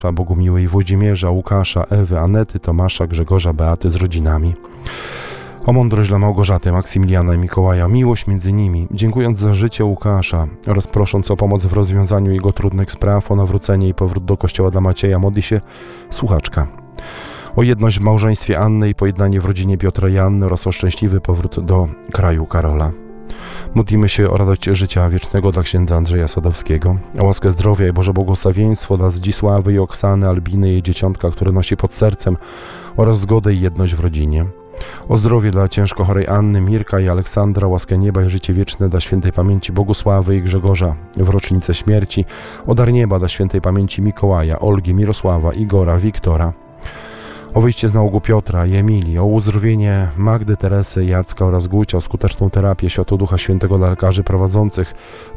Bogumiłej, Włodzimierza, Łukasza, Ewy, Anety, Tomasza, Grzegorza, Beaty z rodzinami. O mądrość dla Małgorzaty, Maksymiliana i Mikołaja, miłość między nimi, dziękując za życie Łukasza oraz prosząc o pomoc w rozwiązaniu jego trudnych spraw, o nawrócenie i powrót do kościoła dla Macieja, modli się słuchaczka. O jedność w małżeństwie Anny i pojednanie w rodzinie Piotra i Anny oraz o szczęśliwy powrót do kraju Karola. Modlimy się o radość życia wiecznego dla księdza Andrzeja Sadowskiego, o łaskę zdrowia i Boże błogosławieństwo dla Zdzisławy i Oksany, Albiny i jej dzieciątka, które nosi pod sercem, oraz zgodę i jedność w rodzinie. O zdrowie dla ciężko chorej Anny, Mirka i Aleksandra, łaskę nieba i życie wieczne dla świętej pamięci Bogusławy i Grzegorza w rocznicę śmierci, o dar nieba dla świętej pamięci Mikołaja, Olgi, Mirosława, Igora, Wiktora. O wyjście z nałogu Piotra i Emilii, o uzdrowienie Magdy, Teresy, Jacka oraz Gucia, o skuteczną terapię, światło Ducha Świętego dla lekarzy prowadzących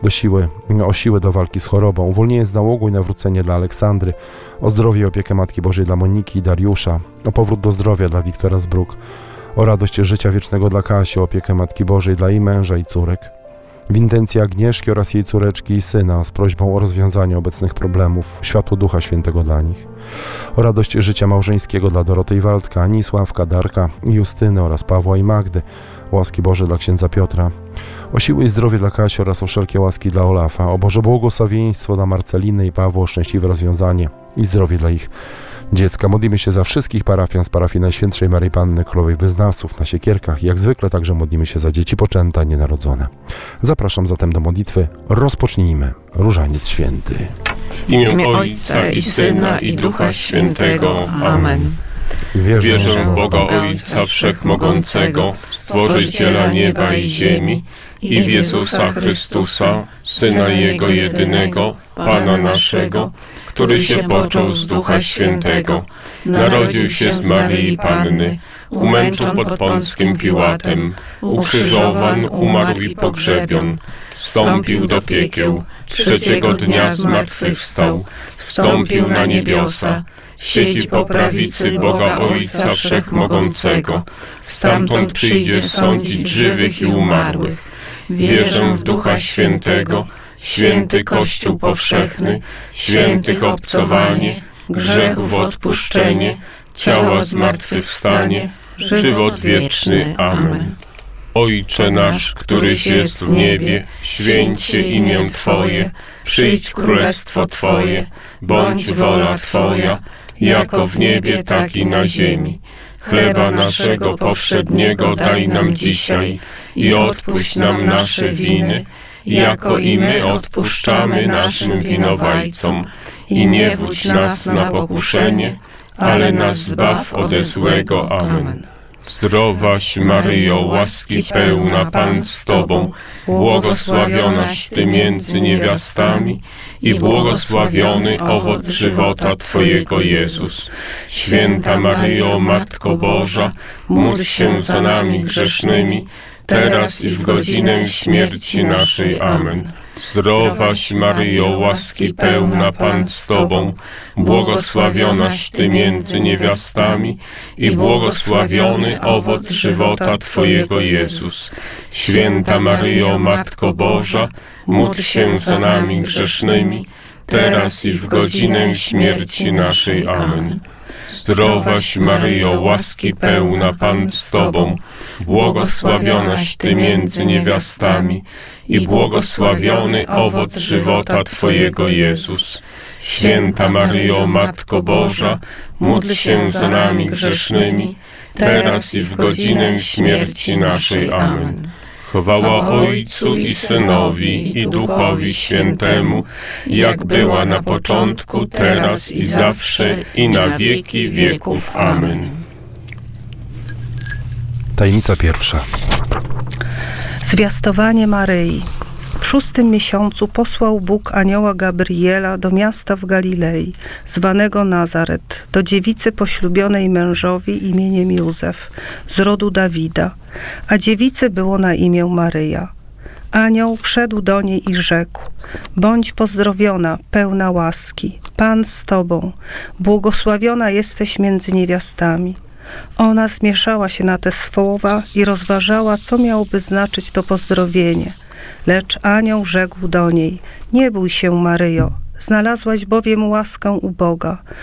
o siłę do walki z chorobą, uwolnienie z nałogu i nawrócenie dla Aleksandry, o zdrowie i opiekę Matki Bożej dla Moniki i Dariusza, o powrót do zdrowia dla Wiktora z Bruk, o radość życia wiecznego dla Kasi, o opiekę Matki Bożej dla jej męża i córek. W intencji Agnieszki oraz jej córeczki i syna z prośbą o rozwiązanie obecnych problemów, światło Ducha Świętego dla nich. O radość życia małżeńskiego dla Doroty i Waldka, Anisławka, Darka i Justyny oraz Pawła i Magdy, łaski Boże dla księdza Piotra. O siłę i zdrowie dla Kasi oraz o wszelkie łaski dla Olafa. O Boże błogosławieństwo dla Marceliny i Pawła, o szczęśliwe rozwiązanie i zdrowie dla ich dziecka. Modlimy się za wszystkich parafian z parafii Najświętszej Maryi Panny Królowej Wyznawców na Siekierkach. Jak zwykle także modlimy się za dzieci poczęte, nienarodzone. Zapraszam zatem do modlitwy. Rozpocznijmy Różaniec Święty. W imię Ojca i Syna i Ducha Świętego. Amen. Wierzę w Boga Ojca Wszechmogącego, Stworzyciela nieba i ziemi, i w Jezusa Chrystusa, Syna Jego jedynego, Pana naszego, który się począł z Ducha Świętego, narodził się z Maryi Panny, umęczał pod Pąckim Piłatem, ukrzyżowan, umarł i pogrzebion, wstąpił do piekieł, trzeciego dnia zmartwychwstał, wstąpił na niebiosa, siedzi po prawicy Boga Ojca Wszechmogącego, stamtąd przyjdzie sądzić żywych i umarłych. Wierzę w Ducha Świętego, święty Kościół powszechny, świętych obcowanie, grzechów odpuszczenie, ciała zmartwychwstanie, żywot wieczny. Amen. Ojcze nasz, któryś jest w niebie, święć się imię Twoje, przyjdź królestwo Twoje, bądź wola Twoja, jako w niebie, tak i na ziemi. Chleba naszego powszedniego daj nam dzisiaj i odpuść nam nasze winy, jako i my odpuszczamy naszym winowajcom. I nie wódź nas na pokuszenie, ale nas zbaw ode złego. Amen. Zdrowaś Maryjo, łaski pełna, Pan z Tobą, błogosławionaś Ty między niewiastami i błogosławiony owoc żywota Twojego, Jezus. Święta Maryjo, Matko Boża, módl się za nami grzesznymi, teraz i w godzinę śmierci naszej. Amen. Zdrowaś Maryjo, łaski pełna, Pan z Tobą, błogosławionaś Ty między niewiastami i błogosławiony owoc żywota Twojego, Jezus. Święta Maryjo, Matko Boża, módl się za nami grzesznymi, teraz i w godzinę śmierci naszej. Amen. Zdrowaś Maryjo, łaski pełna, Pan z Tobą, błogosławionaś Ty między niewiastami i błogosławiony owoc żywota Twojego, Jezus. Święta Maryjo, Matko Boża, módl się za nami grzesznymi, teraz i w godzinę śmierci naszej. Amen. Chwała Ojcu i Synowi i Duchowi Świętemu, jak była na początku, teraz i zawsze, i na wieki wieków. Amen. Tajemnica pierwsza. Zwiastowanie Maryi. W 6. miesiącu posłał Bóg anioła Gabriela do miasta w Galilei, zwanego Nazaret, do dziewicy poślubionej mężowi imieniem Józef, z rodu Dawida, a dziewicy było na imię Maryja. Anioł wszedł do niej i rzekł: bądź pozdrowiona, pełna łaski, Pan z Tobą, błogosławiona jesteś między niewiastami. Ona zmieszała się na te słowa i rozważała, co miałoby znaczyć to pozdrowienie. Lecz anioł rzekł do niej: nie bój się, Maryjo, znalazłaś bowiem łaskę u Boga.